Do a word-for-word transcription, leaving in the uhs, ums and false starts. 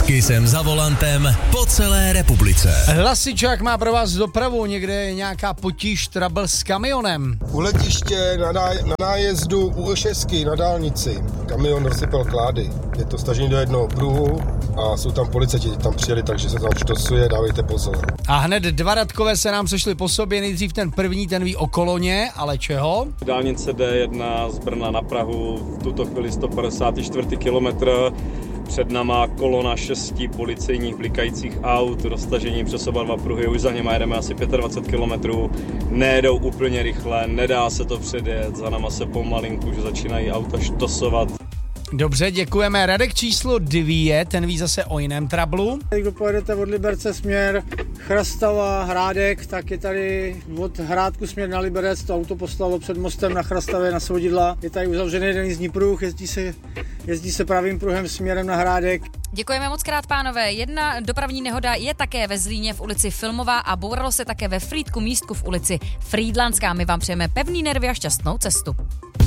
Kysem za volantem po celé republice. Hlasičák má pro vás dopravu, někde je nějaká potíž, trouble s kamionem. U letiště na, náj- na nájezdu u Ošesky na dálnici kamion rozsypal klády. Je to stažení do jednoho pruhu a jsou tam policajti, tam přijeli, takže se tam štosuje, dávejte pozor. A hned dva Radkové se nám sešli po sobě, nejdřív ten první, ten ví o koloně, ale čeho? Dálnice D jedna z Brna na Prahu, v tuto chvíli sto padesát čtyři kilometr. Před náma kolona šesti policejních blikajících aut, roztažení přes oba dva pruhy, už za něma jedeme asi dvacet pět kilometrů, nejedou úplně rychle, nedá se to předjet, za náma se pomalinku, že začínají auta štosovat. Dobře, děkujeme. Radek číslo dvě, ten ví zase o jiném trablu. Když pojedete od Liberce směr Chrastava, Hrádek, tak je tady od Hrádku směr na Liberec, to auto poslalo před mostem na Chrastavě na Svodidla. Je tady uzavřený jeden jízdní pruh, jezdí se, jezdí se pravým pruhem směrem na Hrádek. Děkujeme moc krát, pánové. Jedna dopravní nehoda je také ve Zlíně v ulici Filmová a bouralo se také ve Frýdku místku v ulici Frýdlanská. My vám přejeme pevný nervy a šťastnou cestu.